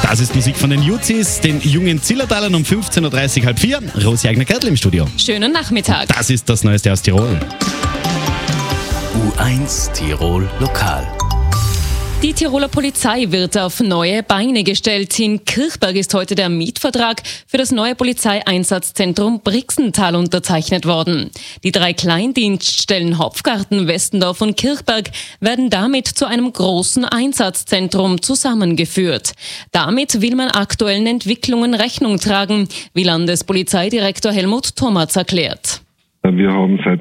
Das ist Musik von den Juzis, den jungen Zillertalern um 15.30 Uhr, halb 4. Rosi Eigner-Gärtl im Studio. Schönen Nachmittag. Das ist das Neueste aus Tirol. U1 Tirol Lokal. Die Tiroler Polizei wird auf neue Beine gestellt. In Kirchberg ist heute der Mietvertrag für das neue Polizeieinsatzzentrum Brixental unterzeichnet worden. Die 3 Kleindienststellen Hopfgarten, Westendorf und Kirchberg werden damit zu einem großen Einsatzzentrum zusammengeführt. Damit will man aktuellen Entwicklungen Rechnung tragen, wie Landespolizeidirektor Helmut Thomatz erklärt. Wir haben seit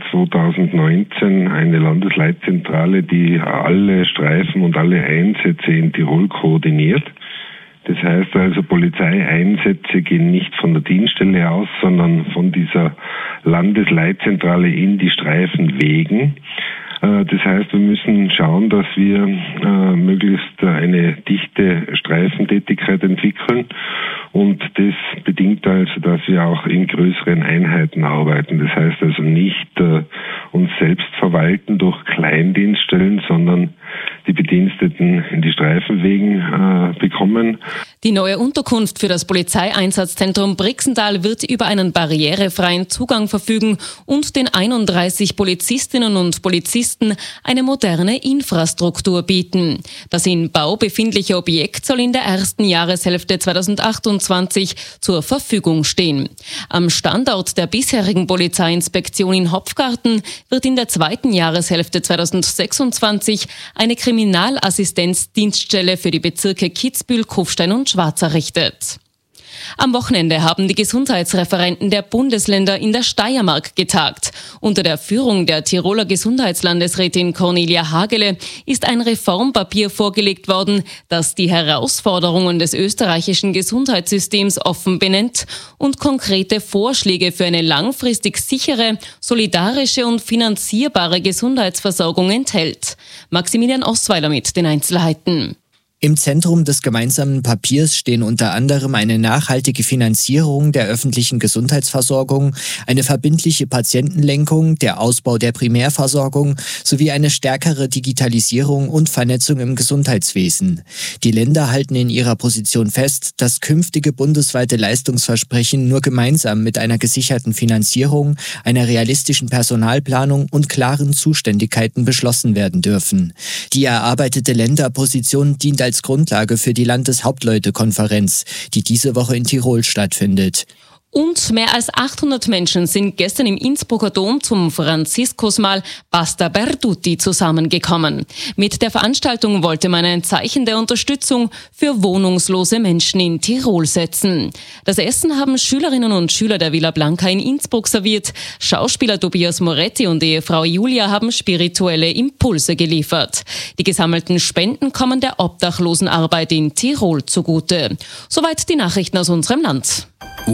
2019 eine Landesleitzentrale, die alle Streifen und alle Einsätze in Tirol koordiniert. Das heißt also, Polizeieinsätze gehen nicht von der Dienststelle aus, sondern von dieser Landesleitzentrale in die Streifenwegen. Das heißt, wir müssen schauen, dass wir möglichst eine dichte Streifentätigkeit entwickeln. Und das bedingt also, dass wir auch in größeren Einheiten arbeiten. Das heißt also nicht uns selbst verwalten durch Kleindienststellen, sondern die Bediensteten in die Streifenwegen bekommen. Die neue Unterkunft für das Polizeieinsatzzentrum Brixental wird über einen barrierefreien Zugang verfügen und den 31 Polizistinnen und Polizisten eine moderne Infrastruktur bieten. Das in Bau befindliche Objekt soll in der ersten Jahreshälfte 2028 zur Verfügung stehen. Am Standort der bisherigen Polizeiinspektion in Hopfgarten wird in der zweiten Jahreshälfte 2026 eine Kriminalassistenzdienststelle für die Bezirke Kitzbühel, Kufstein und Schwaz errichtet. Am Wochenende haben die Gesundheitsreferenten der Bundesländer in der Steiermark getagt. Unter der Führung der Tiroler Gesundheitslandesrätin Cornelia Hagele ist ein Reformpapier vorgelegt worden, das die Herausforderungen des österreichischen Gesundheitssystems offen benennt und konkrete Vorschläge für eine langfristig sichere, solidarische und finanzierbare Gesundheitsversorgung enthält. Maximilian Osweiler mit den Einzelheiten. Im Zentrum des gemeinsamen Papiers stehen unter anderem eine nachhaltige Finanzierung der öffentlichen Gesundheitsversorgung, eine verbindliche Patientenlenkung, der Ausbau der Primärversorgung sowie eine stärkere Digitalisierung und Vernetzung im Gesundheitswesen. Die Länder halten in ihrer Position fest, dass künftige bundesweite Leistungsversprechen nur gemeinsam mit einer gesicherten Finanzierung, einer realistischen Personalplanung und klaren Zuständigkeiten beschlossen werden dürfen. Die erarbeitete Länderposition dient als Grundlage für die Landeshauptleutekonferenz, die diese Woche in Tirol stattfindet. Und mehr als 800 Menschen sind gestern im Innsbrucker Dom zum Franziskusmahl Pasta per Tutti zusammengekommen. Mit der Veranstaltung wollte man ein Zeichen der Unterstützung für wohnungslose Menschen in Tirol setzen. Das Essen haben Schülerinnen und Schüler der Villa Blanca in Innsbruck serviert. Schauspieler Tobias Moretti und Ehefrau Julia haben spirituelle Impulse geliefert. Die gesammelten Spenden kommen der Obdachlosenarbeit in Tirol zugute. Soweit die Nachrichten aus unserem Land.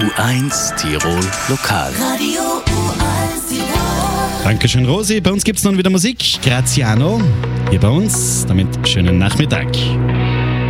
U1 Tirol Lokal. Radio U1 Tirol. Dankeschön, Rosi. Bei uns gibt's nun wieder Musik. Graziano. Hier bei uns. Damit schönen Nachmittag.